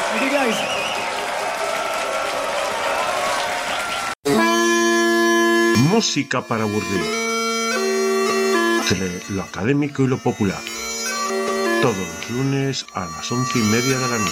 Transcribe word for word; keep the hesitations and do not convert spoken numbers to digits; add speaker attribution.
Speaker 1: Me digáis.
Speaker 2: Música para aburrir. Entre lo académico y lo popular. Todos los lunes a las once y media de la noche.